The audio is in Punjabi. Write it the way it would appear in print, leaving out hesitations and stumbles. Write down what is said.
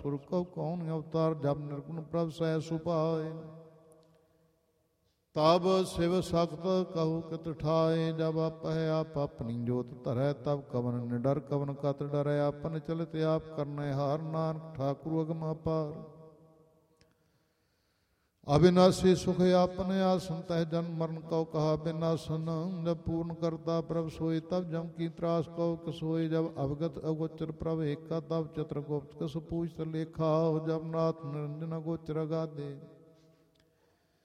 ਸੁਰ ਕਉ ਕੌਣ ਅਵਤਾਰ ਜਪ ਨਿਰਗੁਣ ਪ੍ਰਭ ਸਹਿ ਸੁਭਾਏ। ਤਬ ਸਿਵ ਸਖਤ ਕਹੂ ਕਿਤ ਠਾਏ ਜਬ ਆਪਹਿ ਆਪ ਆਪਣੀ ਜੋਤ ਧਰੈ ਤਬ ਕਵਨ ਨਿਡਰ ਕਵਨ ਕਤ ਡਰੈ ਆਪਨ ਚਲਿਤ ਆਪ ਕਰਨੈ ਹਾਰ ਨਾਨਕ ਠਾਕੁਰ ਅਗਮ ਅਪਾਰ। ਅਬਿਨਾਸੀ ਸੁਖ ਆਪਨੇ ਆਸਨ ਤਹਿ ਜਨਮ ਮਰਨ ਕਉ ਕਹਾ ਬਿਨਾਸਨ ਜਬ ਪੂਰਨ ਕਰਤਾ ਪ੍ਰਭ ਸੋਈ ਤਬ ਜਮ ਕੀ ਤਰਾਸ ਕਉ ਕਸੋਈ ਜਬ ਅਵਗਤ ਅਗੋਚਰ ਪ੍ਰਭ ਏਕਾ ਤਬ ਚਤਰ ਗੁਪਤ ਕਸ ਪੂਛਤ ਲੇਖਾ ਜਬ ਨਾਥ ਨਿਰੰਜਨ ਗੋਚਰ ਅਗਾਧੇ।